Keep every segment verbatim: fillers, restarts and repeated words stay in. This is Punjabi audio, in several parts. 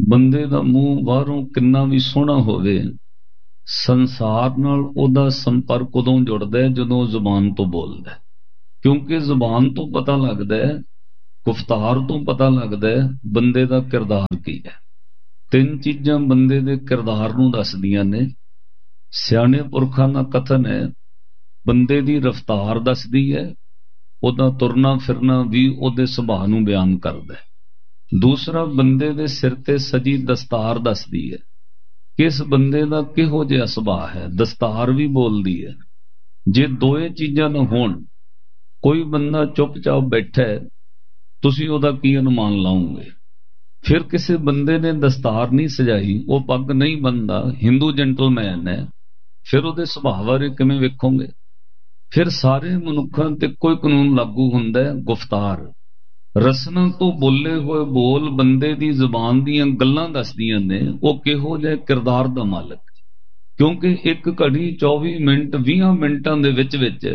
ਬੰਦੇ ਦਾ ਮੂੰਹ ਬਾਹਰੋਂ ਕਿੰਨਾ ਵੀ ਸੋਹਣਾ ਹੋਵੇ, ਸੰਸਾਰ ਨਾਲ ਉਹਦਾ ਸੰਪਰਕ ਉਦੋਂ ਜੁੜਦਾ ਹੈ ਜਦੋਂ ਜ਼ੁਬਾਨ ਤੋਂ ਬੋਲਦਾ ਹੈ। ਕਿਉਂਕਿ ਜ਼ੁਬਾਨ ਤੋਂ ਪਤਾ ਲੱਗਦਾ ਹੈ, ਗੁਫ਼ਤਾਰ ਤੋਂ ਪਤਾ ਲੱਗਦਾ ਹੈ ਬੰਦੇ ਦਾ ਕਿਰਦਾਰ ਕੀ ਹੈ। ਤਿੰਨ ਚੀਜ਼ਾਂ ਬੰਦੇ ਦੇ ਕਿਰਦਾਰ ਨੂੰ ਦੱਸਦੀਆਂ ਨੇ। ਸਿਆਣੇ ਪੁਰਖਾਂ ਦਾ ਕਥਨ ਹੈ, ਬੰਦੇ ਦੀ ਰਫ਼ਤਾਰ ਦੱਸਦੀ ਹੈ, ਉਹਦਾ ਤੁਰਨਾ ਫਿਰਨਾ ਵੀ ਉਹਦੇ ਸੁਭਾਅ ਨੂੰ ਬਿਆਨ ਕਰਦਾ ਹੈ। ਦੂਸਰਾ, ਬੰਦੇ ਦੇ ਸਿਰ ਤੇ ਸਜੀ ਦਸਤਾਰ ਦੱਸਦੀ ਹੈ ਕਿ ਇਸ ਬੰਦੇ ਦਾ ਕਿਹੋ ਜਿਹਾ ਸੁਭਾਅ ਹੈ। ਦਸਤਾਰ ਵੀ ਬੋਲਦੀ ਹੈ। ਜੇ ਦੋਏ ਚੀਜ਼ਾਂ ਨਾ ਹੋਣ, ਕੋਈ ਬੰਦਾ ਚੁੱਪਚਾਪ ਬੈਠਾ ਹੈ, ਤੁਸੀਂ ਉਹਦਾ ਕੀ ਅਨੁਮਾਨ ਲਾਓਗੇ? ਫਿਰ ਕਿਸੇ ਬੰਦੇ ਨੇ ਦਸਤਾਰ ਨਹੀਂ ਸਜਾਈ, ਉਹ ਪੱਗ ਨਹੀਂ ਬੰਨਦਾ, ਹਿੰਦੂ ਜੈਂਟਲਮੈਨ ਹੈ, ਫਿਰ ਉਹਦੇ ਸੁਭਾਅ ਬਾਰੇ ਕਿਵੇਂ ਵੇਖੋਗੇ? ਫਿਰ ਸਾਰੇ ਮਨੁੱਖਾਂ ਤੇ ਕੋਈ ਕਾਨੂੰਨ ਲਾਗੂ ਹੁੰਦਾ ਹੈ, ਗੁਫ਼ਤਾਰ। ਰਸਨਾ ਤੋਂ ਬੋਲੇ ਹੋਏ ਬੋਲ ਬੰਦੇ ਦੀ ਜ਼ੁਬਾਨ ਦੀਆਂ ਗੱਲਾਂ ਦੱਸਦੀਆਂ ਨੇ ਉਹ ਕਿਹੋ ਜਿਹੇ ਕਿਰਦਾਰ ਦਾ ਮਾਲਕ। ਕਿਉਂਕਿ ਇੱਕ ਘੜੀ ਚੌਵੀ ਮਿੰਟ ਵੀਹ ਮਿੰਟਾਂ ਦੇ ਵਿੱਚ ਵਿੱਚ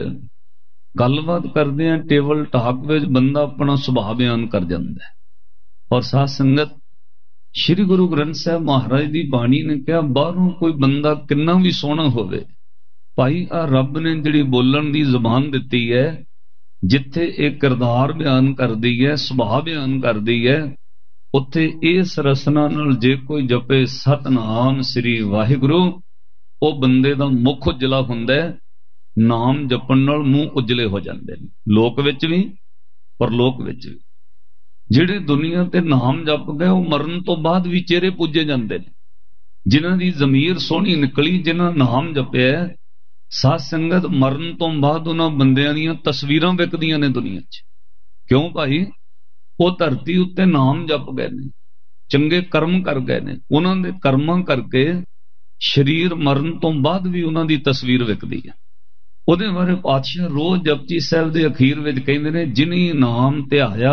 ਗੱਲਬਾਤ ਕਰਦੇ ਆ, ਟੇਬਲ ਟਾਕ ਵਿੱਚ ਬੰਦਾ ਆਪਣਾ ਸੁਭਾਅ ਬਿਆਨ ਕਰ ਜਾਂਦਾ ਹੈ। ਔਰ ਸਾਧ ਸੰਗਤ, ਸ੍ਰੀ ਗੁਰੂ ਗ੍ਰੰਥ ਸਾਹਿਬ ਮਹਾਰਾਜ ਦੀ ਬਾਣੀ ਨੇ ਕਿਹਾ, ਬਾਹਰੋਂ ਕੋਈ ਬੰਦਾ ਕਿੰਨਾ ਵੀ ਸੋਹਣਾ ਹੋਵੇ, ਭਾਈ ਆ ਰੱਬ ਨੇ ਜਿਹੜੀ ਬੋਲਣ ਦੀ ਜ਼ੁਬਾਨ ਦਿੱਤੀ ਹੈ, ਜਿੱਥੇ ਇਹ ਕਿਰਦਾਰ ਬਿਆਨ ਕਰਦੀ ਹੈ, ਸੁਭਾਅ ਬਿਆਨ ਕਰਦੀ ਹੈ, ਉੱਥੇ ਇਸ ਰਸਨਾ ਨਾਲ ਜੇ ਕੋਈ ਜਪੇ ਸਤਨਾਮ ਸ੍ਰੀ ਵਾਹਿਗੁਰੂ, ਉਹ ਬੰਦੇ ਦਾ ਮੁੱਖ ਉਜਲਾ ਹੁੰਦਾ ਹੈ। ਨਾਮ ਜਪਣ ਨਾਲ ਮੂੰਹ ਉਜਲੇ ਹੋ ਜਾਂਦੇ ਨੇ, ਲੋਕ ਵਿੱਚ ਵੀ ਪਰਲੋਕ ਵਿੱਚ ਵੀ। ਜਿਹੜੇ ਦੁਨੀਆ ਤੇ ਨਾਮ ਜਪ ਗਏ, ਉਹ ਮਰਨ ਤੋਂ ਬਾਅਦ ਵੀ ਚਿਹਰੇ ਪੂਜੇ ਜਾਂਦੇ ਨੇ। ਜਿਨ੍ਹਾਂ ਦੀ ਜ਼ਮੀਰ ਸੋਹਣੀ ਨਿਕਲੀ, ਜਿਨ੍ਹਾਂ ਨਾਮ ਜਪਿਆ, ਸਾਧ ਸੰਗਤ, ਮਰਨ ਤੋਂ ਬਾਅਦ ਉਹਨਾਂ ਬੰਦਿਆਂ ਦੀਆਂ ਤਸਵੀਰਾਂ ਵਿਕਦੀਆਂ ਨੇ ਦੁਨੀਆ 'ਚ। ਕਿਉਂ ਭਾਈ? ਉਹ ਧਰਤੀ ਉੱਤੇ ਨਾਮ ਜਪ ਗਏ ਨੇ, ਚੰਗੇ ਕਰਮ ਕਰ ਗਏ ਨੇ, ਉਹਨਾਂ ਦੇ ਕਰਮਾਂ ਕਰਕੇ ਸਰੀਰ ਮਰਨ ਤੋਂ ਬਾਅਦ ਵੀ ਉਹਨਾਂ ਦੀ ਤਸਵੀਰ ਵਿਕਦੀ ਹੈ। ਉਹਦੇ ਬਾਰੇ ਪਾਤਸ਼ਾਹ ਰੋਜ਼ ਜਪਜੀ ਸਾਹਿਬ ਦੇ ਅਖੀਰ ਵਿੱਚ ਕਹਿੰਦੇ ਨੇ, ਜਿਨੀ ਨਾਮ ਧਿਆਇਆ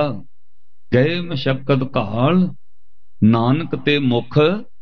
ਗਏ ਮਸ਼ੱਕਤ ਕਾਲ, ਨਾਨਕ ਤੇ ਮੁਖ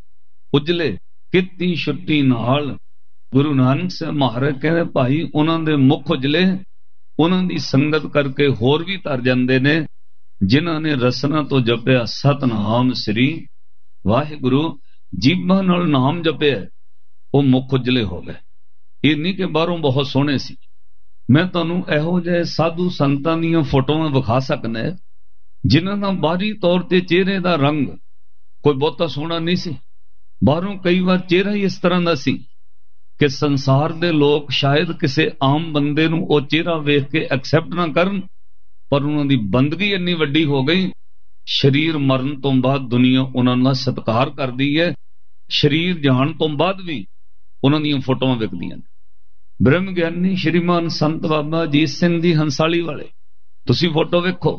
ਉਜਲੇ ਕੀਤੀ ਛੁੱਟੀ ਨਾਲ। ਗੁਰੂ ਨਾਨਕ ਸਾਹਿਬ ਮਹਾਰਾਜ ਕਹਿੰਦੇ, ਭਾਈ ਉਹਨਾਂ ਦੇ ਮੁੱਖ ਉਜਲੇ ਉਹਨਾਂ ਦੀ ਸੰਗਤ ਕਰਕੇ ਹੋਰ ਵੀ ਤਰ ਜਾਂਦੇ ਨੇ, ਜਿਨ੍ਹਾਂ ਨੇ ਰਸਨਾ ਤੋਂ ਜਪਿਆ ਸਤਨਾਮ ਸ੍ਰੀ ਵਾਹਿਗੁਰੂ, ਜੀਭਾਂ ਨਾਲ ਨਾਮ ਜਪਿਆ, ਉਹ ਮੁੱਖ ਉਜਲੇ ਹੋ ਗਏ। ਇਹ ਨਹੀਂ ਕਿ ਬਾਹਰੋਂ ਬਹੁਤ ਸੋਹਣੇ ਸੀ। ਮੈਂ ਤੁਹਾਨੂੰ ਇਹੋ ਜਿਹੇ ਸਾਧੂ ਸੰਤਾਂ ਦੀਆਂ ਫੋਟੋਆਂ ਵਿਖਾ ਸਕਦਾ, ਜਿਨ੍ਹਾਂ ਦਾ ਬਾਹਰੀ ਤੌਰ ਤੇ ਚਿਹਰੇ ਦਾ ਰੰਗ ਕੋਈ ਬਹੁਤਾ ਸੋਹਣਾ ਨਹੀਂ ਸੀ। ਬਾਹਰੋਂ ਕਈ ਵਾਰ ਚਿਹਰਾ ਹੀ ਇਸ ਤਰ੍ਹਾਂ ਦਾ ਸੀ ਕਿ ਸੰਸਾਰ ਦੇ ਲੋਕ ਸ਼ਾਇਦ ਕਿਸੇ ਆਮ ਬੰਦੇ ਨੂੰ ਉਹ ਚਿਹਰਾ ਵੇਖ ਕੇ ਐਕਸੈਪਟ ਨਾ ਕਰਨ, ਪਰ ਉਹਨਾਂ ਦੀ ਬੰਦਗੀ ਇੰਨੀ ਵੱਡੀ ਹੋ ਗਈ, ਸਰੀਰ ਮਰਨ ਤੋਂ ਬਾਅਦ ਦੁਨੀਆ ਉਹਨਾਂ ਦਾ ਸਤਿਕਾਰ ਕਰਦੀ ਹੈ। ਸਰੀਰ ਜਾਣ ਤੋਂ ਬਾਅਦ ਵੀ ਉਹਨਾਂ ਦੀਆਂ ਫੋਟੋਆਂ ਵਿਕਦੀਆਂ ਨੇ। ਬ੍ਰਹਮ ਗਿਆਨੀ ਸ਼੍ਰੀਮਾਨ ਸੰਤ ਬਾਬਾ ਅਜੀਤ ਸਿੰਘ ਜੀ ਹੰਸਾਲੀ ਵਾਲੇ, ਤੁਸੀਂ ਫੋਟੋ ਵੇਖੋ।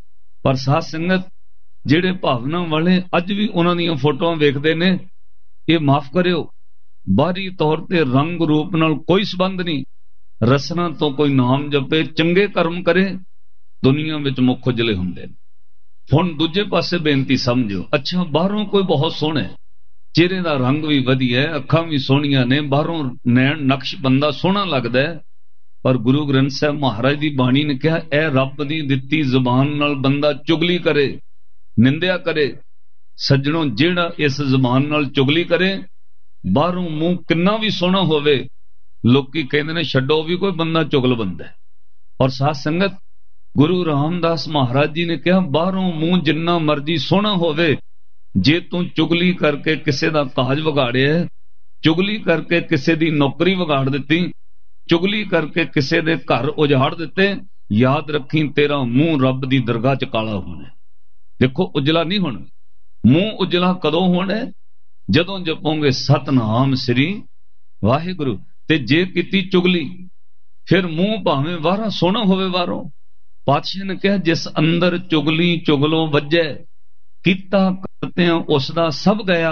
ਪਰ ਸਾਧ ਸੰਗਤ, ਜਿਹੜੇ ਭਾਵਨਾ ਵਾਲੇ ਅੱਜ ਵੀ ਉਹਨਾਂ ਦੀਆਂ ਫੋਟੋਆਂ ਵੇਖਦੇ ਨੇ, ਇਹ ਮਾਫ ਕਰਿਓ, ਬਾਹਰੀ ਤੌਰ ਤੇ ਰੰਗ ਰੂਪ ਨਾਲ ਕੋਈ ਸੰਬੰਧ ਨਹੀਂ। ਰਸਨਾ ਤੋਂ ਕੋਈ ਨਾਮ ਜਪੇ, ਚੰਗੇ ਕਰਮ ਕਰੇ, ਦੁਨੀਆ ਵਿੱਚ ਮੁੱਖ ਉਜਲੇ ਹੁੰਦੇ ਨੇ। ਹੁਣ ਦੂਜੇ ਪਾਸੇ ਬੇਨਤੀ ਸਮਝੋ, ਅੱਛਾ ਬਾਹਰੋਂ ਕੋਈ ਬਹੁਤ ਸੋਹਣਾ, ਚਿਹਰੇ ਦਾ ਰੰਗ ਵੀ ਵਧੀਆ ਹੈ, ਅੱਖਾਂ ਵੀ ਸੋਹਣੀਆਂ ਨੇ, ਬਾਹਰੋਂ ਨੈਣ ਨਕਸ਼ ਬੰਦਾ ਸੋਹਣਾ ਲੱਗਦਾ ਹੈ, ਪਰ ਗੁਰੂ ਗ੍ਰੰਥ ਸਾਹਿਬ ਮਹਾਰਾਜ ਦੀ ਬਾਣੀ ਨੇ ਕਿਹਾ, ਇਹ ਰੱਬ ਦੀ ਦਿੱਤੀ ਜ਼ੁਬਾਨ ਨਾਲ ਬੰਦਾ ਚੁਗਲੀ ਕਰੇ, ਨਿੰਦਿਆ ਕਰੇ। ਸੱਜਣੋ, ਜਿਹੜਾ ਇਸ ਜ਼ੁਬਾਨ ਨਾਲ ਚੁਗਲੀ ਕਰੇ, ਬਾਹਰੋਂ ਮੂੰਹ ਕਿੰਨਾ ਵੀ ਸੋਹਣਾ ਹੋਵੇ, ਲੋਕੀ ਕਹਿੰਦੇ ਨੇ ਛੱਡੋ, ਵੀ ਕੋਈ ਬੰਦਾ ਚੁਗਲ ਬੰਦਾ ਹੈ। ਔਰ ਸਾਧ ਸੰਗਤ, ਗੁਰੂ ਰਾਮਦਾਸ ਮਹਾਰਾਜ ਜੀ ਨੇ ਕਿਹਾ, ਬਾਹਰੋਂ ਮੂੰਹ ਜਿੰਨਾ ਮਰਜੀ ਸੋਹਣਾ ਹੋਵੇ, ਜੇ ਤੂੰ ਚੁਗਲੀ ਕਰਕੇ ਕਿਸੇ ਦਾ ਕਾਜ ਵਿਗਾੜਿਆ, ਚੁਗਲੀ ਕਰਕੇ ਕਿਸੇ ਦੀ ਨੌਕਰੀ ਵਿਗਾੜ ਦਿੱਤੀ, ਚੁਗਲੀ ਕਰਕੇ ਕਿਸੇ ਦੇ ਘਰ ਉਜਾੜ ਦਿੱਤੇ, ਯਾਦ ਰੱਖੀ ਤੇਰਾ ਮੂੰਹ ਰੱਬ ਦੀ ਦਰਗਾਹ 'ਚ ਕਾਲਾ ਹੋਣਾ। ਦੇਖੋ, ਉਜਲਾ ਨਹੀਂ ਹੋਣਾ। ਮੂੰਹ ਉਜਲਾ ਕਦੋਂ ਹੋਣਾ? ਜਦੋਂ ਜਪੋਗੇ ਸਤਨਾਮ ਸ੍ਰੀ ਵਾਹਿਗੁਰੂ। ਤੇ ਜੇ ਕੀਤੀ ਚੁਗਲੀ, ਫਿਰ ਮੂੰਹ ਭਾਵੇਂ ਬਾਹਰੋਂ ਸੋਹਣਾ ਹੋਵੇ, ਬਾਹਰੋਂ ਪਾਤਸ਼ਾਹ ਨੇ ਕਿਹਾ, ਜਿਸ ਅੰਦਰ ਚੁਗਲੀ ਚੁਗਲੋਂ ਵੱਜੈ, ਕੀਤਾ ਕਰਤਿਆਂ ਉਸ ਦਾ ਸਭ ਗਿਆ।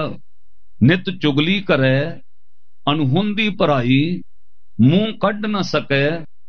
ਨਿਤ ਚੁਗਲੀ ਕਰੈ ਅਣਹੁੰਦੀ ਭਰਾਈ, ਮੂੰਹ ਕੱਢ ਨਾ ਸਕੈ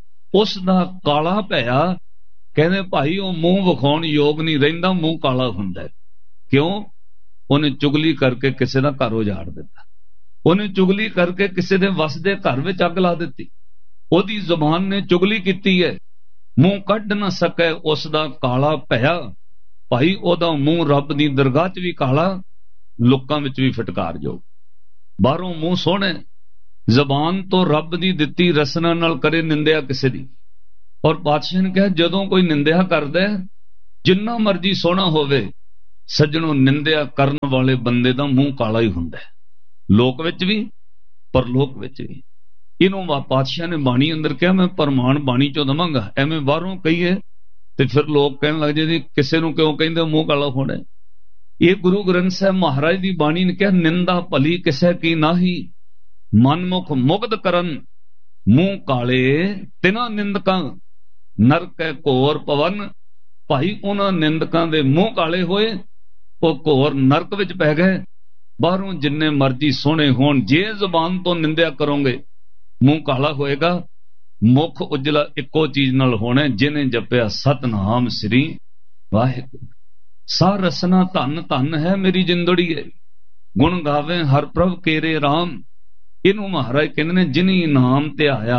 ਉਸ ਦਾ ਕਾਲਾ ਭਇਆ। ਕਹਿੰਦੇ ਭਾਈ, ਉਹ ਮੂੰਹ ਵਿਖਾਉਣ ਯੋਗ ਨਹੀਂ ਰਹਿੰਦਾ, ਮੂੰਹ ਕਾਲਾ ਹੁੰਦਾ। ਕਿਉਂ? ਉਹਨੇ ਚੁਗਲੀ ਕਰਕੇ ਕਿਸੇ ਦਾ ਘਰ ਉਜਾੜ ਦਿੱਤਾ, ਉਹਨੇ ਚੁਗਲੀ ਕਰਕੇ ਕਿਸੇ ਦੇ ਵਸਦੇ ਘਰ ਵਿੱਚ ਅੱਗ ਲਾ ਦਿੱਤੀ। ਉਹਦੀ ਜ਼ੁਬਾਨ ਨੇ ਚੁਗਲੀ ਕੀਤੀ ਹੈ, ਮੂੰਹ ਕੱਢ ਨਾ ਸਕੈ ਉਸ ਦਾ ਕਾਲਾ ਭਇਆ। ਭਾਈ, ਉਹਦਾ ਮੂੰਹ ਰੱਬ ਦੀ ਦਰਗਾਹ 'ਚ ਵੀ ਕਾਲਾ, ਲੋਕਾਂ ਵਿੱਚ ਵੀ ਫਟਕਾਰਯੋਗ। ਬਾਹਰੋਂ ਮੂੰਹ ਸੋਹਣੇ, ਜ਼ਬਾਨ ਤੋਂ ਰੱਬ ਦੀ ਦਿੱਤੀ ਰਸਨਾ ਨਾਲ ਕਰੇ ਨਿੰਦਿਆ ਕਿਸੇ ਦੀ। ਔਰ ਪਾਤਸ਼ਾਹ ਨੇ ਕਿਹਾ ਜਦੋਂ ਕੋਈ ਨਿੰਦਿਆ ਕਰਦਾ, ਜਿੰਨਾ ਮਰਜੀ ਸੋਹਣਾ ਹੋਵੇ, ਸੱਜਣੋਂ ਨਿੰਦਿਆ ਕਰਨ ਵਾਲੇ ਬੰਦੇ ਦਾ ਮੂੰਹ ਕਾਲਾ ਹੀ ਹੁੰਦਾ ਹੈ, ਲੋਕ ਵਿੱਚ ਵੀ ਪਰਲੋਕ ਵਿੱਚ ਵੀ। ਇਹਨੂੰ ਪਾਤਸ਼ਾਹ ਨੇ ਬਾਣੀ ਅੰਦਰ ਕਿਹਾ ਮੈਂ ਪ੍ਰਮਾਣ ਬਾਣੀ ਚੋਂ ਦਵਾਂਗਾ। ਐਵੇਂ ਬਾਹਰੋਂ ਕਹੀਏ ਤੇ ਫਿਰ ਲੋਕ ਕਹਿਣ ਲੱਗ ਜਾਂਦੇ ਕਿਸੇ ਨੂੰ ਕਿਉਂ ਕਹਿੰਦੇ ਮੂੰਹ ਕਾਲਾ ਹੋਣਾ। ਇਹ ਗੁਰੂ ਗ੍ਰੰਥ ਸਾਹਿਬ ਮਹਾਰਾਜ ਦੀ ਬਾਣੀ ਨੇ ਕਿਹਾ ਨਿੰਦਾ ਭਲੀ ਕਿਸੇ ਕੀ ਨਾਹੀ, ਮਨਮੁਖ ਮੁਗਧ ਕਰਨ ਮੂੰਹ ਕਾਲੇ ਤਿਨਾ ਨਿੰਦਕਾਂ, ਨਰਕੈ ਘੋਰ ਪਵਨ। ਭਾਈ ਉਹਨਾਂ ਨਿੰਦਕਾਂ ਦੇ ਮੂੰਹ ਕਾਲੇ ਹੋਏ, ਉਹ ਘੋਰ ਨਰਕ ਵਿੱਚ ਪੈ ਗਏ। ਬਾਹਰੋਂ ਜਿੰਨੇ ਮਰਜੀ ਸੋਹਣੇ ਹੋਣ, ਜੇ ਜ਼ਬਾਨ ਤੋਂ ਨਿੰਦਿਆ ਕਰੋਗੇ ਮੂੰਹ ਕਾਲਾ ਹੋਏਗਾ। ਮੁਖ ਉਜਲਾ ਇੱਕੋ ਚੀਜ਼ ਨਾਲ ਹੋਣਾ, ਜਿਹਨੇ ਜਪਿਆ ਸਤਨਾਮ ਸ੍ਰੀ ਵਾਹਿਗੁਰੂ। ਸਾ ਰਸਨਾ ਧਨ ਧਨ ਹੈ ਮੇਰੀ ਜਿੰਦੜੀਏ, ਗੁਣ ਗਾਵੇ ਹਰ ਪ੍ਰਭ ਕੇਰੇ ਰਾਮ। ਇਹਨੂੰ ਮਹਾਰਾਜ ਕਹਿੰਦੇ ਨੇ ਜਿਨੀ ਨਾਮ ਧਿਆਇਆ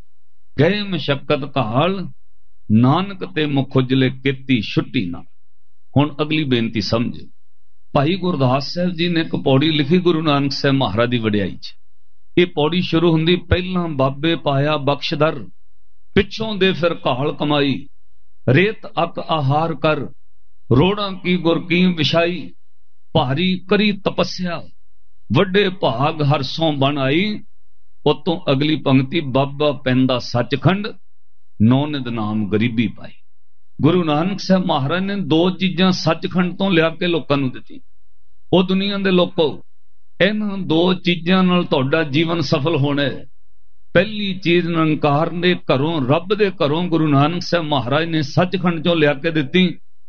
ਗਏ ਮਸ਼ੱਕਤ ਕਾਲ, ਨਾਨਕ ਤੇ ਮੁਖ ਉਜਲੇ ਕੀਤੀ ਛੁੱਟੀ ਨਾ। ਹੁਣ ਅਗਲੀ ਬੇਨਤੀ ਸਮਝ। ਭਾਈ ਗੁਰਦਾਸ ਸਾਹਿਬ ਜੀ ਨੇ ਇੱਕ ਪੌੜੀ ਲਿਖੀ ਗੁਰੂ ਨਾਨਕ ਸਾਹਿਬ ਮਹਾਰਾਜ ਦੀ ਵਡਿਆਈ 'ਚ। ਇਹ ਪੌੜੀ ਸ਼ੁਰੂ ਹੁੰਦੀ ਪਹਿਲਾਂ ਬਾਬੇ ਪਾਇਆ ਬਖਸ਼ਦਰ, ਪਿੱਛੋਂ ਦੇ ਫਿਰ ਘਾਲ ਕਮਾਈ, ਰੇਤ ਅਕ ਆਹਾਰ ਕਰ, ਰੋੜਾਂ ਕੀ ਗੁਰ ਕੀ ਵਿਛਾਈ, ਭਾਰੀ ਕਰੀ ਤਪੱਸਿਆ, ਵੱਡੇ ਭਾਗ ਹਰਸੋਂ ਬਣ ਆਈ। ਉਤੋਂ ਅਗਲੀ ਪੰਕਤੀ ਬਾਬਾ ਪੈਂਦਾ ਸੱਚਖੰਡ, ਨੌ ਨਿਧ ਨਾਮ ਗਰੀਬੀ ਪਾਈ। ਗੁਰੂ ਨਾਨਕ ਸਾਹਿਬ ਮਹਾਰਾਜ ਨੇ ਦੋ ਚੀਜ਼ਾਂ ਸੱਚਖੰਡ ਤੋਂ ਲਿਆ ਕੇ ਲੋਕਾਂ ਨੂੰ ਦਿੱਤੀ। ਉਹ ਦੁਨੀਆ ਦੇ ਲੋਕੋ, ਇਹਨਾਂ ਦੋ ਚੀਜ਼ਾਂ ਨਾਲ ਤੁਹਾਡਾ ਜੀਵਨ ਸਫਲ ਹੋਣਾ ਹੈ। ਪਹਿਲੀ ਚੀਜ਼ ਨਿਰੰਕਾਰ ਦੇ ਘਰੋਂ, ਰੱਬ ਦੇ ਘਰੋਂ ਗੁਰੂ ਨਾਨਕ ਸਾਹਿਬ ਮਹਾਰਾਜ ਨੇ ਸੱਚਖੰਡ ਚੋਂ ਲਿਆ ਕੇ ਦਿੱਤੀ।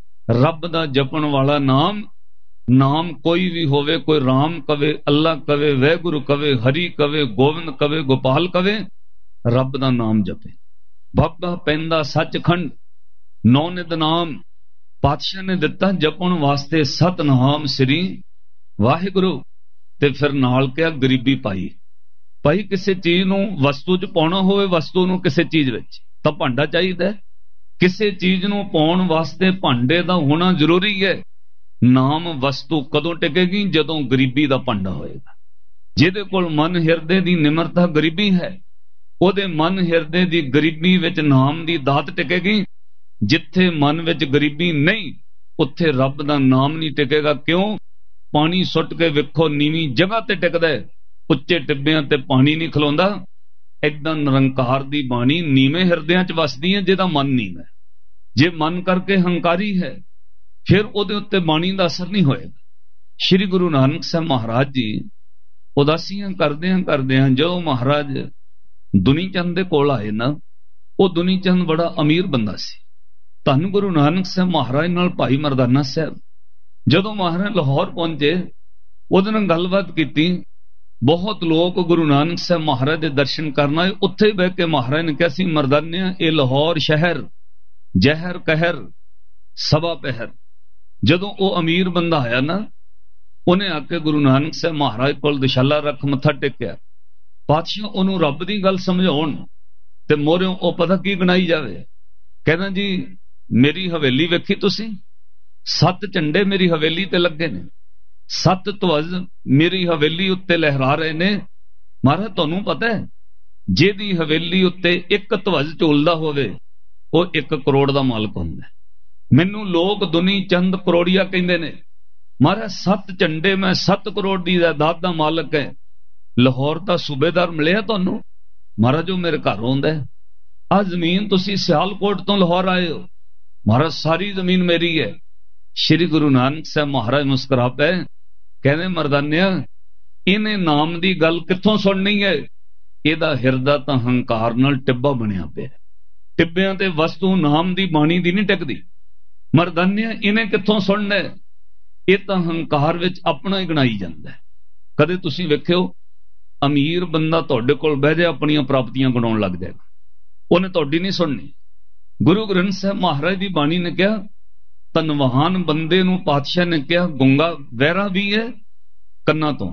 ਰੱਬ ਦਾ ਜਪਣ ਵਾਲਾ ਨਾਮ, ਨਾਮ ਕੋਈ ਵੀ ਹੋਵੇ, ਕੋਈ ਰਾਮ ਕਵੇ, ਅੱਲਾ ਕਵੇ, ਵਾਹਿਗੁਰੂ ਕਵੇ, ਹਰੀ ਕਵੇ, ਗੋਬਿੰਦ ਕਵੇ, ਗੋਪਾਲ ਕਵੇ, ਰੱਬ ਦਾ ਨਾਮ ਜਪੇ। ਬਾਬਾ ਪੈਂਦਾ ਸੱਚਖੰਡ, ਨੌ ਨਿਧ ਨਾਮ ਪਾਤਸ਼ਾਹ ਨੇ ਦਿੱਤਾ ਜਪਣ ਵਾਸਤੇ, ਸਤਨਾਮ ਸ੍ਰੀ ਵਾਹਿਗੁਰੂ। ਤੇ ਫਿਰ ਨਾਲ ਕਿਹਾ ਗਰੀਬੀ ਪਾਈ। ਭਾਈ ਕਿਸੇ ਚੀਜ਼ ਨੂੰ ਵਸਤੂ 'ਚ ਪਾਉਣਾ ਹੋਵੇ, ਵਸਤੂ ਨੂੰ ਕਿਸੇ ਚੀਜ਼ ਵਿੱਚ, ਤਾਂ ਭਾਂਡਾ ਚਾਹੀਦਾ। ਕਿਸੇ ਚੀਜ਼ ਨੂੰ ਪਾਉਣ ਵਾਸਤੇ ਭਾਂਡੇ ਦਾ ਹੋਣਾ ਜ਼ਰੂਰੀ ਹੈ। ਨਾਮ ਵਸਤੂ ਕਦੋਂ ਟਿਕੇਗੀ? ਜਦੋਂ ਗਰੀਬੀ ਦਾ ਭਾਂਡਾ ਹੋਏਗਾ। ਜਿਹਦੇ ਕੋਲ ਮਨ ਹਿਰਦੇ ਦੀ ਨਿਮਰਤਾ ਗਰੀਬੀ ਹੈ, ਉਹਦੇ ਮਨ ਹਿਰਦੇ ਦੀ ਗਰੀਬੀ ਵਿੱਚ ਨਾਮ ਦੀ ਦਾਤ ਟਿਕੇਗੀ। ਜਿੱਥੇ ਮਨ ਵਿੱਚ ਗਰੀਬੀ ਨਹੀਂ, ਉੱਥੇ ਰੱਬ ਦਾ ਨਾਮ ਨਹੀਂ ਟਿਕੇਗਾ। ਕਿਉਂ? ਪਾਣੀ ਸੁੱਟ ਕੇ ਵੇਖੋ, ਨੀਵੀਂ ਜਗ੍ਹਾ ਤੇ ਟਿਕਦਾ, ਉੱਚੇ ਟਿੱਬਿਆਂ ਤੇ ਪਾਣੀ ਨਹੀਂ ਖਲੋਂਦਾ। ਏਦਾਂ ਨਿਰੰਕਾਰ ਦੀ ਬਾਣੀ ਨੀਵੇਂ ਹਿਰਦਿਆਂ 'ਚ ਵਸਦੀ ਹੈ ਜਿਹਦਾ ਮਨ ਨੀਵਾਂ। ਜੇ ਮਨ ਕਰਕੇ ਹੰਕਾਰੀ ਹੈ, ਫਿਰ ਉਹਦੇ ਉੱਤੇ ਬਾਣੀ ਦਾ ਅਸਰ ਨਹੀਂ ਹੋਏਗਾ। ਸ਼੍ਰੀ ਗੁਰੂ ਨਾਨਕ ਸਾਹਿਬ ਮਹਾਰਾਜ ਜੀ ਉਦਾਸੀਆਂ ਕਰਦਿਆਂ ਕਰਦਿਆਂ ਜਦੋਂ ਮਹਾਰਾਜ ਦੁਨੀ ਚੰਦ ਦੇ ਕੋਲ ਆਏ ਨਾ, ਉਹ ਦੁਨੀ ਚੰਦ ਬੜਾ ਅਮੀਰ ਬੰਦਾ ਸੀ। ਧੰਨ ਗੁਰੂ ਨਾਨਕ ਸਾਹਿਬ ਮਹਾਰਾਜ ਨਾਲ ਭਾਈ ਮਰਦਾਨਾ ਸਾਹਿਬ ਜਦੋਂ ਮਹਾਰਾਜ ਲਾਹੌਰ ਪਹੁੰਚੇ, ਉਹਦੇ ਨਾਲ ਗੱਲਬਾਤ ਕੀਤੀ। ਬਹੁਤ ਲੋਕ ਗੁਰੂ ਨਾਨਕ ਸਾਹਿਬ ਮਹਾਰਾਜ ਦੇ ਦਰਸ਼ਨ ਕਰਨ ਆਏ। ਉੱਥੇ ਬਹਿ ਕੇ ਮਹਾਰਾਜ ਨੇ ਕਿਹਾ ਸੀ, ਮਰਦਾਨਿਆਂ ਇਹ ਲਾਹੌਰ ਸ਼ਹਿਰ ਜ਼ਹਿਰ ਕਹਿਰ ਸਭਾ ਪਹਿਰ। ਜਦੋਂ ਉਹ ਅਮੀਰ ਬੰਦਾ ਆਇਆ ਨਾ, ਉਹਨੇ ਆ ਕੇ ਗੁਰੂ ਨਾਨਕ ਸਾਹਿਬ ਮਹਾਰਾਜ ਕੋਲ ਦਿਸ਼ਾਲਾ ਰੱਖ ਮੱਥਾ ਟੇਕਿਆ। ਪਾਤਸ਼ਾਹ ਉਹਨੂੰ ਰੱਬ ਦੀ ਗੱਲ ਸਮਝਾਉਣ ਤੇ ਮੋਰਿਓਂ ਉਹ ਪਤਾ ਕੀ ਗਣਾਈ ਜਾਵੇ। ਕਹਿੰਦਾ ਜੀ ਮੇਰੀ ਹਵੇਲੀ ਵੇਖੀ ਤੁਸੀਂ? ਸੱਤ ਝੰਡੇ ਮੇਰੀ ਹਵੇਲੀ ਤੇ ਲੱਗੇ ਨੇ, ਸੱਤ ਧਵਜ ਮੇਰੀ ਹਵੇਲੀ ਉੱਤੇ ਲਹਿਰਾ ਰਹੇ ਨੇ। ਮਹਾਰਾਜ ਤੁਹਾਨੂੰ ਪਤਾ ਹੈ, ਜਿਹਦੀ ਹਵੇਲੀ ਉੱਤੇ ਇੱਕ ਧਵਜ ਝੂਲਦਾ ਹੋਵੇ ਉਹ ਇੱਕ ਕਰੋੜ ਦਾ ਮਾਲਕ ਹੁੰਦਾ। ਮੈਨੂੰ ਲੋਕ ਦੁਨੀ ਚੰਦ ਕਰੋੜੀਆ ਕਹਿੰਦੇ ਨੇ। ਮਹਾਰਾਜ ਸੱਤ ਝੰਡੇ, ਮੈਂ ਸੱਤ ਕਰੋੜ ਦੀ ਜਾਇਦਾਦ ਦਾ ਮਾਲਕ ਹੈ। ਲਾਹੌਰ ਦਾ ਸੂਬੇਦਾਰ ਮਿਲਿਆ ਤੁਹਾਨੂੰ? ਮਹਾਰਾਜ ਉਹ ਮੇਰੇ ਘਰ ਆਉਂਦਾ। ਆ ਜ਼ਮੀਨ ਤੁਸੀਂ ਸਿਆਲਕੋਟ ਤੋਂ ਲਾਹੌਰ ਆਏ ਹੋ? ਮਹਾਰਾਜ ਸਾਰੀ ਜ਼ਮੀਨ ਮੇਰੀ ਹੈ। ਸ਼੍ਰੀ ਗੁਰੂ ਨਾਨਕ ਸਾਹਿਬ ਮਹਾਰਾਜ ਮੁਸਕਰਾ ਪਏ, ਕਹਿੰਦੇ ਮਰਦਾਨਿਆ ਇਹਨੇ ਨਾਮ ਦੀ ਗੱਲ ਕਿੱਥੋਂ ਸੁਣਨੀ ਹੈ? ਇਹਦਾ ਹਿਰਦਾ ਤਾਂ ਹੰਕਾਰ ਨਾਲ ਟਿੱਬਾ ਬਣਿਆ ਪਿਆ। ਟਿੱਬਿਆਂ ਤੇ ਵਸਤੂ ਨਾਮ ਦੀ ਬਾਣੀ ਦੀ ਨਹੀਂ ਟਿਕਦੀ। ਮਰਦਾਨਿਆ ਇਹਨੇ ਕਿੱਥੋਂ ਸੁਣਨਾ? ਇਹ ਤਾਂ ਹੰਕਾਰ ਵਿੱਚ ਆਪਣਾ ਹੀ ਗਣਾਈ ਜਾਂਦਾ। ਕਦੇ ਤੁਸੀਂ ਵੇਖਿਓ ਅਮੀਰ ਬੰਦਾ ਤੁਹਾਡੇ ਕੋਲ ਬਹਿ ਜਾ ਆਪਣੀਆਂ ਪ੍ਰਾਪਤੀਆਂ ਗਣਾਉਣ ਲੱਗ ਜਾਏਗਾ, ਉਹਨੇ ਤੁਹਾਡੀ ਨਹੀਂ ਸੁਣਨੀ। ਗੁਰੂ ਗ੍ਰੰਥ ਸਾਹਿਬ ਮਹਾਰਾਜ ਦੀ ਬਾਣੀ ਨੇ ਕਿਹਾ, ਧਨਵਾਨ ਬੰਦੇ ਨੂੰ ਪਾਤਸ਼ਾਹ ਨੇ ਕਿਹਾ ਗੁੰਗਾ ਵਹਿਰਾ ਵੀ ਹੈ ਕੰਨਾਂ ਤੋਂ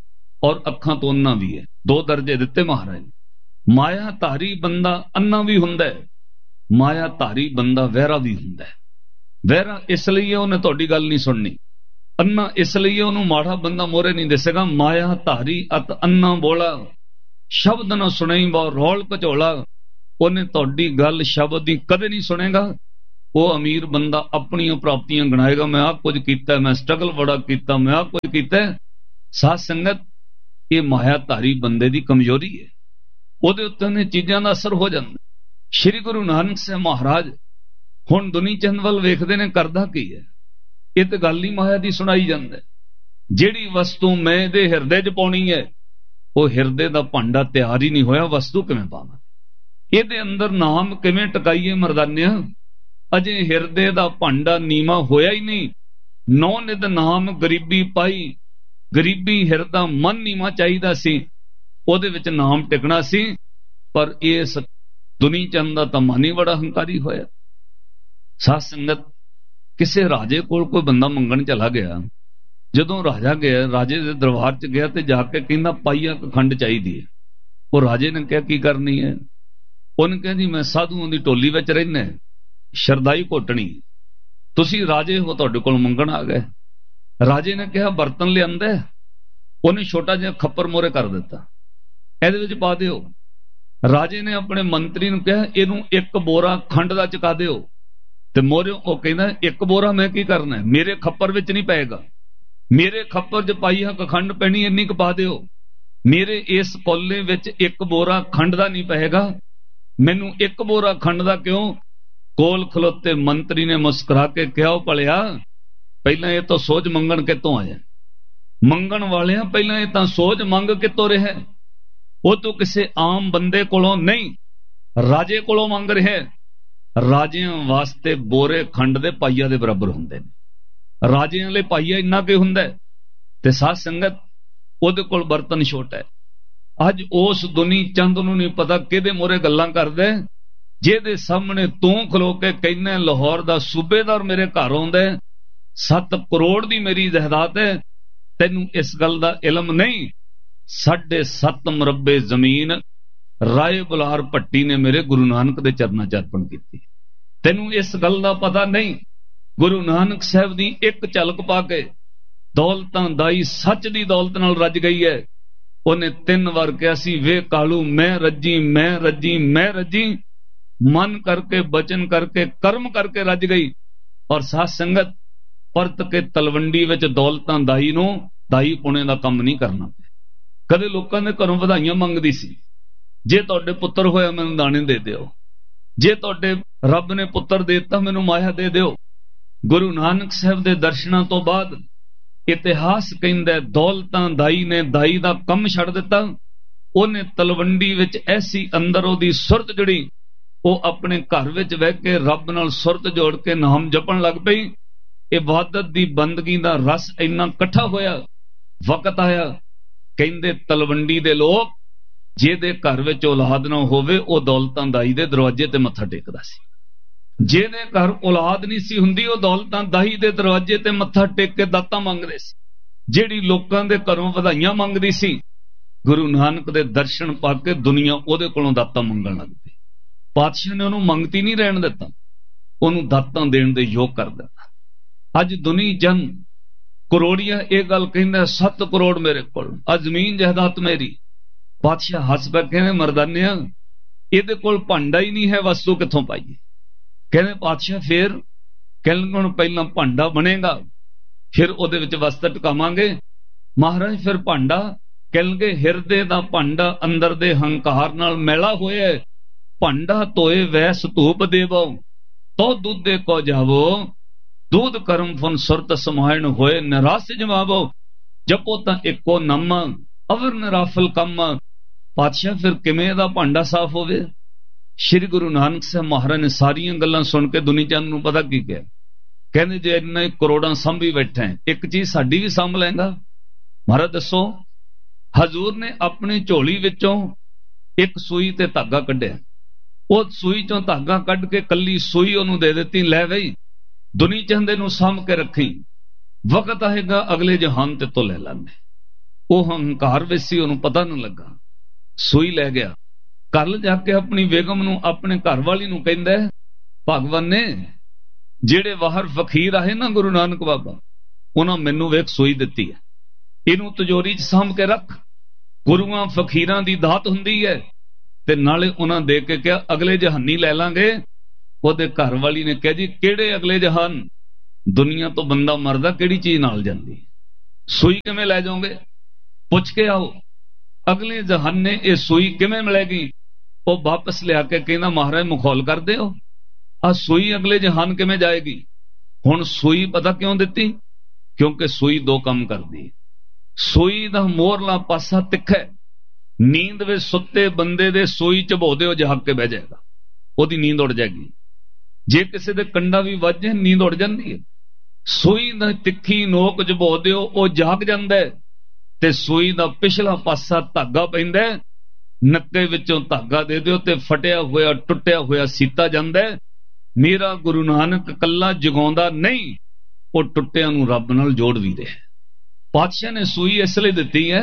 ਔਰ ਅੱਖਾਂ ਤੋਂ ਅੰਨਾ ਵੀ ਹੈ। ਦੋ ਦਰਜੇ ਦਿੱਤੇ ਮਹਾਰਾਜ ਨੇ। ਮਾਇਆ ਧਾਰੀ ਬੰਦਾ ਅੰਨਾ ਵੀ ਹੁੰਦਾ ਹੈ, ਮਾਇਆ ਧਾਰੀ ਬੰਦਾ ਵਹਿਰਾ ਵੀ ਹੁੰਦਾ ਹੈ। ਵਹਿਰਾ ਇਸ ਲਈ ਹੈ ਉਹਨੇ ਤੁਹਾਡੀ ਗੱਲ ਨਹੀਂ ਸੁਣਨੀ। ਅੰਨਾ ਇਸ ਲਈ ਉਹਨੂੰ ਮਾੜਾ ਬੰਦਾ ਮੋਰੇ ਨਹੀਂ ਦਿਸੇਗਾ। ਮਾਇਆ ਧਾਰੀ ਅਤ ਅੰਨਾ ਬੋਲਾ, ਸ਼ਬਦ ਨਾ ਸੁਣਈ ਬਹੁ ਰੌਲ ਘਚੋਲਾ। ਉਹਨੇ ਤੁਹਾਡੀ ਗੱਲ ਸ਼ਬਦ ਦੀ ਕਦੇ ਨਹੀਂ ਸੁਣੇਗਾ। ਉਹ ਅਮੀਰ ਬੰਦਾ ਆਪਣੀਆਂ ਪ੍ਰਾਪਤੀਆਂ ਗਣਾਏਗਾ, ਮੈਂ ਆਹ ਕੁਝ ਕੀਤਾ, ਮੈਂ ਸਟਰਗਲ ਬੜਾ ਕੀਤਾ, ਮੈਂ ਆਹ ਕੁਝ ਕੀਤਾ। ਸਾਧ ਸੰਗਤ, ਇਹ ਮਾਇਆ ਧਾਰੀ ਬੰਦੇ ਦੀ ਕਮਜ਼ੋਰੀ ਹੈ। ਉਹਦੇ ਉੱਤੇ ਨੇ ਚੀਜ਼ਾਂ ਦਾ ਅਸਰ ਹੋ ਜਾਂਦਾ। ਸ਼੍ਰੀ ਗੁਰੂ ਨਾਨਕ ਸਾਹਿਬ ਮਹਾਰਾਜ ਹੁਣ ਦੁਨੀ ਚੰਦ ਵੱਲ ਵੇਖਦੇ ਨੇ, ਕਰਦਾ ਕੀ ਹੈ? ਇਹ ਤੇ ਗੱਲ ਹੀ ਮਾਇਆ ਦੀ ਸੁਣਾਈ ਜਾਂਦਾ। ਜਿਹੜੀ ਵਸਤੂ ਮੈਂ ਇਹਦੇ ਹਿਰਦੇ 'ਚ ਪਾਉਣੀ ਹੈ, ਉਹ ਹਿਰਦੇ ਦਾ ਭਾਂਡਾ ਤਿਆਰ ਹੀ ਨਹੀਂ ਹੋਇਆ, ਵਸਤੂ ਕਿਵੇਂ ਪਾਵਾਂ? ਇਹਦੇ ਅੰਦਰ ਨਾਮ ਕਿਵੇਂ ਟਿਕਾਈਏ ਮਰਦਾਨਿਆ? ਅਜੇ ਹਿਰਦੇ ਦਾ ਭਾਂਡਾ ਨੀਵਾਂ ਹੋਇਆ ਹੀ ਨਹੀਂ। ਨੌ ਨਿਤ ਨਾਮ ਗਰੀਬੀ ਪਾਈ, ਗਰੀਬੀ ਹਿਰਦਾ ਮਨ ਨੀਵਾਂ ਚਾਹੀਦਾ ਸੀ, ਉਹਦੇ ਵਿੱਚ ਨਾਮ ਟਿਕਣਾ ਸੀ। ਪਰ ਇਸ ਦੁਨੀ ਚੰਦ ਦਾ ਤਾਂ ਮਨ ਹੀ ਬੜਾ ਹੰਕਾਰੀ ਹੋਇਆ। ਸਾਧ ਸੰਗਤ, ਕਿਸੇ ਰਾਜੇ ਕੋਲ ਕੋਈ ਬੰਦਾ ਮੰਗਣ ਚਲਾ ਗਿਆ। ਜਦੋਂ ਰਾਜਾ ਗਿਆ, ਰਾਜੇ ਦੇ ਦਰਬਾਰ 'ਚ ਗਿਆ ਤੇ ਜਾ ਕੇ ਕਹਿੰਦਾ ਪਾਈਆ ਖੰਡ ਚਾਹੀਦੀ ਹੈ। ਉਹ ਰਾਜੇ ਨੇ ਕਿਹਾ ਕੀ ਕਰਨੀ ਹੈ? ਉਹਨੇ ਕਿਹਾ ਜੀ ਮੈਂ ਸਾਧੂਆਂ ਦੀ ਟੋਲੀ ਵਿੱਚ ਰਹਿੰਦਾ, ਸ਼ਰਦਾਈ ਘੋਟਣੀ, ਤੁਸੀਂ ਰਾਜੇ ਹੋ, ਤੁਹਾਡੇ ਕੋਲ ਮੰਗਣ ਆ ਗਏ। ਰਾਜੇ ਨੇ ਕਿਹਾ ਬਰਤਨ ਲਿਆਂਦਾ। ਉਹਨੇ ਛੋਟਾ ਜਿਹਾ ਖੱਪਰ ਮੋਰੇ ਕਰ ਦਿੱਤਾ, ਇਹਦੇ ਵਿੱਚ ਪਾ ਦਿਓ। ਰਾਜੇ ਨੇ ਆਪਣੇ ਮੰਤਰੀ ਨੂੰ ਕਿਹਾ ਇਹਨੂੰ ਇੱਕ ਬੋਰਾ ਖੰਡ ਦਾ ਚੁਕਾ ਦਿਓ। ਤੇ ਮੋਰੇ ਉਹ ਕਹਿੰਦਾ ਇੱਕ ਬੋਰਾ ਮੈਂ ਕੀ ਕਰਨਾ, ਮੇਰੇ ਖੱਪਰ ਵਿੱਚ ਨਹੀਂ ਪਏਗਾ, ਮੇਰੇ ਖੱਪਰ 'ਚ ਪਾਈ ਹੱਕ ਖੰਡ ਪੈਣੀ, ਇੰਨੀ ਕੁ ਪਾ ਦਿਓ। ਮੇਰੇ ਇਸ ਕੋਲੇ ਵਿੱਚ ਇੱਕ ਬੋਰਾ ਖੰਡ ਦਾ ਨਹੀਂ ਪਏਗਾ, ਮੈਨੂੰ ਇੱਕ ਬੋਰਾ ਖੰਡ ਦਾ ਕਿਉਂ? ਕੋਲ ਖਲੋਤੇ ਮੰਤਰੀ ਨੇ ਮੁਸਕਰਾ ਕੇ ਕਿਹਾ, ਉਹ ਭਲਿਆ ਪਹਿਲਾਂ ਇਹ ਤਾਂ ਸੋਚ ਮੰਗਣ ਕਿੱਥੋਂ ਆਇਆ? ਮੰਗਣ ਵਾਲਿਆਂ ਪਹਿਲਾਂ ਇਹ ਤਾਂ ਸੋਚ ਮੰਗ ਕਿੱਥੋਂ ਰਿਹਾ? ਉਹ ਤੋਂ ਕਿਸੇ ਆਮ ਬੰਦੇ ਕੋਲੋਂ ਨਹੀਂ, ਰਾਜੇ ਕੋਲੋਂ ਮੰਗ ਰਿਹਾ। ਰਾਜਿਆਂ ਵਾਸਤੇ ਬੋਰੇ ਖੰਡ ਦੇ ਪਾਈਆ ਦੇ ਬਰਾਬਰ ਹੁੰਦੇ ਨੇ। ਰਾਜਿਆਂ ਲਈ ਪਾਈਆ ਇੰਨਾ ਕਿ ਹੁੰਦਾ। ਤੇ ਸਾਧ ਸੰਗਤ, ਉਹਦੇ ਕੋਲ ਬਰਤਨ ਛੋਟਾ ਹੈ। ਅੱਜ ਉਸ ਦੁਨੀ ਚੰਦ ਨੂੰ ਨਹੀਂ ਪਤਾ ਕਿਹਦੇ ਮੋਰੇ ਗੱਲਾਂ ਕਰਦਾ, ਜਿਹਦੇ ਸਾਹਮਣੇ ਤੂੰ ਖਲੋ ਕੇ ਕਹਿੰਦਾ ਲਾਹੌਰ ਦਾ ਸੂਬੇਦਾਰ ਮੇਰੇ ਘਰ ਆਉਂਦਾ, ਸੱਤ ਕਰੋੜ ਦੀ ਮੇਰੀ ਜਾਇਦਾਦ ਹੈ, ਤੈਨੂੰ ਇਸ ਗੱਲ ਦਾ ਇਲਮ ਨਹੀਂ। ਸਾਢੇ ਸੱਤ ਮੁਰੱਬੇ ਜ਼ਮੀਨ ਰਾਏ ਬੁਲਾਰ ਭੱਟੀ ਨੇ ਮੇਰੇ ਗੁਰੂ ਨਾਨਕ ਦੇ ਚਰਨਾਂ 'ਚ ਅਰਪਣ ਕੀਤੀ, ਤੈਨੂੰ ਇਸ ਗੱਲ ਦਾ ਪਤਾ ਨਹੀਂ। ਗੁਰੂ ਨਾਨਕ ਸਾਹਿਬ ਦੀ ਇੱਕ ਝਲਕ ਪਾ ਕੇ ਦੌਲਤਾਂ ਦਾਈ ਸੱਚ ਦੀ ਦੌਲਤ ਨਾਲ ਰੱਜ ਗਈ ਹੈ। ਉਹਨੇ ਤਿੰਨ ਵਾਰ ਕਿਹਾ ਸੀ, ਵੇ ਕਾਲੂ ਮੈਂ ਰੱਜੀ, ਮੈਂ ਰੱਜੀ, ਮੈਂ ਰੱਜੀ। ਮਨ ਕਰਕੇ, ਬਚਨ ਕਰਕੇ, ਕਰਮ ਕਰਕੇ ਰੱਜ ਗਈ। ਔਰ ਸਾਧ ਸੰਗਤ, ਪਰਤ ਕੇ ਤਲਵੰਡੀ ਵਿੱਚ ਦੌਲਤਾਂ ਦਾਈ ਨੂੰ ਦਾਈ ਪੁਣੇ ਦਾ ਕੰਮ ਨਹੀਂ ਕਰਨਾ ਪਿਆ। ਕਦੇ ਲੋਕਾਂ ਦੇ ਘਰੋਂ ਵਧਾਈਆਂ ਮੰਗਦੀ ਸੀ, ਜੇ ਤੁਹਾਡੇ ਪੁੱਤਰ ਹੋਇਆ ਮੈਨੂੰ ਦਾਣੇ ਦੇ ਦਿਓ, ਜੇ ਤੁਹਾਡੇ ਰੱਬ ਨੇ ਪੁੱਤਰ ਦੇ ਦਿੱਤਾ ਮੈਨੂੰ ਮਾਇਆ ਦੇ ਦਿਓ। ਗੁਰੂ ਨਾਨਕ ਸਾਹਿਬ ਦੇ ਦਰਸ਼ਨਾਂ ਤੋਂ ਬਾਅਦ ਇਤਿਹਾਸ ਕਹਿੰਦਾ ਦੌਲਤਾਂ ਦਾਈ ਨੇ ਦਾਈ ਦਾ ਕੰਮ ਛੱਡ ਦਿੱਤਾ। ਉਹਨੇ ਤਲਵੰਡੀ ਵਿੱਚ ਐਸੀ ਅੰਦਰ ਉਹਦੀ ਸੁਰਤ ਜੁੜੀ, ਉਹ ਆਪਣੇ ਘਰ ਵਿੱਚ ਬਹਿ ਕੇ ਰੱਬ ਨਾਲ ਸੁਰਤ ਜੋੜ ਕੇ ਨਾਮ ਜਪਣ ਲੱਗ ਪਈ। ਇਬਾਦਤ ਦੀ ਬੰਦਗੀ ਦਾ ਰਸ ਇੰਨਾ ਇਕੱਠਾ ਹੋਇਆ। ਵਕਤ ਆਇਆ, ਕਹਿੰਦੇ ਤਲਵੰਡੀ ਦੇ ਲੋਕ ਜਿਹਦੇ ਘਰ ਵਿੱਚ ਔਲਾਦ ਨਾ ਹੋਵੇ ਉਹ ਦੌਲਤਾਂ ਦਾਈ ਦੇ ਦਰਵਾਜ਼ੇ ਤੇ ਮੱਥਾ ਟੇਕਦਾ ਸੀ। ਜਿਹਦੇ ਘਰ ਔਲਾਦ ਨਹੀਂ ਸੀ ਹੁੰਦੀ ਉਹ ਦੌਲਤਾਂ ਦਾਈ ਦੇ ਦਰਵਾਜ਼ੇ ਤੇ ਮੱਥਾ ਟੇਕ ਕੇ ਦਾਤਾਂ ਮੰਗਦੇ ਸੀ। ਜਿਹੜੀ ਲੋਕਾਂ ਦੇ ਘਰੋਂ ਵਧਾਈਆਂ ਮੰਗਦੀ ਸੀ, ਗੁਰੂ ਨਾਨਕ ਦੇ ਦਰਸ਼ਨ ਪਾ ਕੇ ਦੁਨੀਆ ਉਹਦੇ ਕੋਲੋਂ ਦਾਤਾਂ ਮੰਗਣ ਲੱਗ ਪਈ। ਪਾਤਸ਼ਾਹ ਨੇ ਉਹਨੂੰ ਮੰਗਤੀ ਨਹੀਂ ਰਹਿਣ ਦਿੱਤਾ, ਉਹਨੂੰ ਦਾਤਾਂ ਦੇਣ ਦੇ ਯੋਗ ਕਰ ਦਿੱਤਾ। ਅੱਜ ਦੁਨੀ ਜਨ ਕਰੋੜੀਆਂ ਇਹ ਗੱਲ ਕਹਿੰਦਾ, ਸੱਤ ਕਰੋੜ ਮੇਰੇ ਕੋਲ, ਆ ਜ਼ਮੀਨ ਜਾਇਦਾਦ ਮੇਰੀ। ਪਾਤਸ਼ਾਹ ਹੱਸ ਪੈ ਕਹਿੰਦੇ, ਮਰਦਾਨਿਆ ਇਹਦੇ ਕੋਲ ਭਾਂਡਾ ਹੀ ਨਹੀਂ ਹੈ, ਵਸਤੂ ਕਿੱਥੋਂ ਪਾਈਏ? ਕਹਿੰਦੇ ਪਾਤਸ਼ਾਹ ਫੇਰ? ਕਹਿੰਦੇ ਹੁਣ ਪਹਿਲਾਂ ਭਾਂਡਾ ਬਣੇਗਾ, ਫਿਰ ਉਹਦੇ ਵਿੱਚ ਵਸਤ ਟਿਕਾਵਾਂਗੇ। ਮਹਾਰਾਜ ਫਿਰ ਭਾਂਡਾ? ਕਹਿੰਦੇ ਹਿਰਦੇ ਦਾ ਭਾਂਡਾ ਅੰਦਰ ਦੇ ਹੰਕਾਰ ਨਾਲ ਮੈਲਾ ਹੋਇਆ, ਭਾਂਡਾ ਧੋਏ ਵੈਸ ਧੂਪ ਦੇਵੋ, ਤੋ ਦੁੱਧੇ ਕੋ ਜਾਵੋ, ਦੂਧ ਕਰਮ ਫਨ ਸੁਰਤ ਸਮਾਇਣ ਹੋਏ ਨਿਰਾਸ ਜਮਾਵੋ, ਜਪੋ ਤਾਂ ਇੱਕੋ ਨਾਮ ਅਵਰ ਨਿਰਾਫਲ ਕੰਮ। ਪਾਤਸ਼ਾਹ ਫਿਰ ਕਿਵੇਂ ਇਹਦਾ ਭਾਂਡਾ ਸਾਫ਼ ਹੋਵੇ? ਸ਼੍ਰੀ ਗੁਰੂ ਨਾਨਕ ਸਾਹਿਬ ਮਹਾਰਾਜ ਨੇ ਸਾਰੀਆਂ ਗੱਲਾਂ ਸੁਣ ਕੇ ਦੁਨੀ ਚੰਦ ਨੂੰ ਪਤਾ ਕੀ ਕਿਹਾ? ਕਹਿੰਦੇ ਜੇ ਇੰਨੇ ਕਰੋੜਾਂ ਸੰਭੀ ਬੈਠਾ, ਇੱਕ ਚੀਜ਼ ਸਾਡੀ ਵੀ ਸੰਭ ਲੈਂਗਾ? ਮਹਾਰਾਜ ਦੱਸੋ। ਹਜ਼ੂਰ ਨੇ ਆਪਣੀ ਝੋਲੀ ਵਿੱਚੋਂ ਇੱਕ ਸੂਈ ਤੇ ਧਾਗਾ ਕੱਢਿਆ, ਉਹ ਸੂਈ ਚੋਂ ਧਾਗਾ ਕੱਢ ਕੇ ਕੱਲੀ ਸੂਈ ਉਹਨੂੰ ਦੇ ਦਿੱਤੀ, ਲੈ ਬਈ ਦੁਨੀ ਚੰਦ ਨੂੰ ਸਾਂਭ ਕੇ ਰੱਖੀ, ਵਕਤ ਆਏਗਾ ਅਗਲੇ ਜਹਾਨ ਤੇ ਤੋਂ ਲੈ ਲਾਂਗੇ। ਉਹ ਹੰਕਾਰ ਵਿੱਚ ਸੀ, ਉਹਨੂੰ ਪਤਾ ਨਾ ਲੱਗਾ, ਸੂਈ ਲੈ ਗਿਆ। ਘਰ ਜਾ ਕੇ ਆਪਣੀ ਬੇਗਮ ਨੂੰ, ਆਪਣੇ ਘਰ ਵਾਲੀ ਨੂੰ ਕਹਿੰਦਾ, ਭਗਵਾਨ ਨੇ ਜਿਹੜੇ ਬਾਹਰ ਫਕੀਰ ਆਏ ਨਾ ਗੁਰੂ ਨਾਨਕ ਬਾਬਾ, उन्हां मैनू वेख सूई दित्ती है, इनू तिजोरी च सांभ के रख। गुरुआं फकीरां दी दात हुंदी है। ते नाले उन्हां दे के कहा अगले जहानी लै लांगे। ओहदे घर वाली ने कहा जी किहड़े अगले जहान, दुनिया तो बंदा मरदा किहड़ी चीज नाल जांदी, सूई किवें लै जाओगे, पुछ के आओ। अगले जहाने ये सूई किवें मिलेगी? वो वापस लिया के कहना महाराज मखौल कर दे हो, आ सूई अगले जहान किवें जाएगी? हुण सूई पता क्यों दित्ती? क्योंकि सूई दो काम करदी। सूई दा मोरला पासा तिखा है, नींद विच सुत्ते बंदे दे सूई चबो दिओ जाग के बह जाएगा, ओदी नींद उड़ जाएगी। जे किसी दे कंडा भी वज जाए नींद उड़ जाती है। सूई दा तिखी नोक चबो दिओ ओ जाग जांदा है। ते सूई दा पिछला पासा धागा पैंदा है, नक्के विचों धागा दे दिओ ते फटिया होया टुटिया होया सीता जांदा है। मेरा गुरु नानक कल्ला जगाउंदा नहीं, वो टुटिया नूं रब नाल जोड़ भी दे। पातशाह ने सूई इसलिए दित्ती है,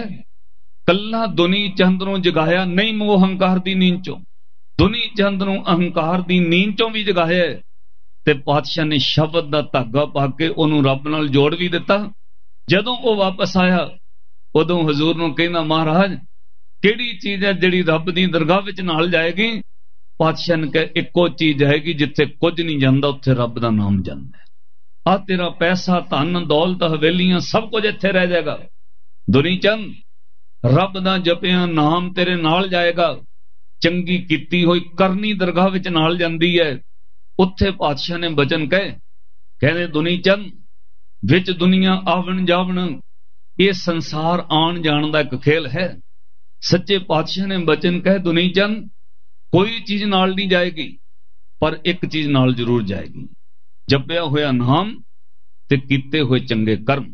कल्ला दुनी चंद नूं जगाया नहीं मोह अहंकार दी नींद चों, दुनी चंद नूं अहंकार दी नींद चों भी जगाया है। ते पातशाह ने शब्द दा धागा पा के उहनूं रब नाल जोड़ भी दिता। जदों वो वापस आया उदों हजूर नूं कहना महाराज किहड़ी चीज है जिहड़ी रब दी दरगाह विच नाल जाएगी? पातशाह ने कहा इक्को चीज जाएगी, जिथे कुछ नहीं जांदा उत्थे रब दा नाम जांदा है। आ तेरा पैसा धन दौलत हवेलियां सब कुछ इत्थे रह जाएगा, दुनी चंद रब दा जपिया नाम तेरे नाल जाएगा। चंगी कीती होई करनी दरगाह विच नाल जांदी है। उत्थे पातशाह ने बचन कहे, कहंदे दुनी चंद विच दुनिया आवन जावन, ये संसार आन जान दा एक खेल है। सच्चे पातशाह ने बचन कहे दुनी चंद कोई चीज नाल नहीं जाएगी, पर एक चीज नाल जरूर जाएगी, जपिया होया नाम ते कीते हुए चंगे कर्म।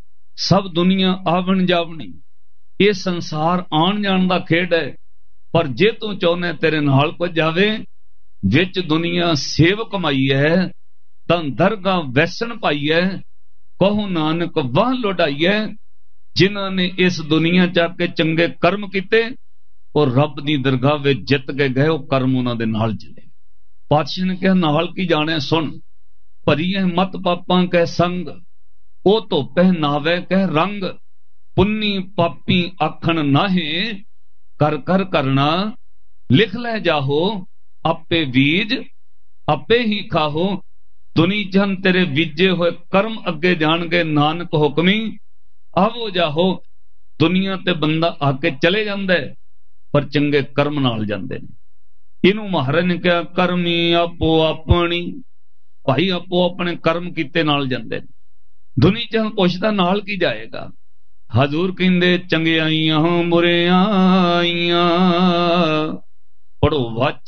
सब दुनिया आवन जावनी, ये संसार आन जान दा खेड है, पर जे तू चाहने तेरे नाल कुछ जावे। विच दुनिया सेव कमाई है, तां दरगाह वैसन पाई है। कहो नानक वाह लुटाई है, जिन्हां ने इस दुनिया च आके चंगे कर्म किते और रब दी दरगाह विच जित के गए, वो कर्म उन्हां दे नाल चले। पातशाह ने कहा नाल की जाने सुन, भरीए मत पापां कै संग, ओ धोपै नावे कै रंग। पुन्नी पापी आखण नाहे, कर कर करना लिख लै जाहो। आपे बीज आपे ही खाहो, दुनी जन तेरे बीजे हुए कर्म अगे जाणगे। नानक हुक्मी आवो जाहो। दुनिया ते बंदा आके चले जांदा है, पर चंगे कर्म नाल जांदे ने। इनू महाराज ने कहा करमी आपो अपनी, भाई आपो अपने कर्म कीते नाल जांदे ने। दुनी जन पुछदा नाल की जाएगा? हजूर कहंदे चंगियाइयां बुरियाइयां पढ़ो वच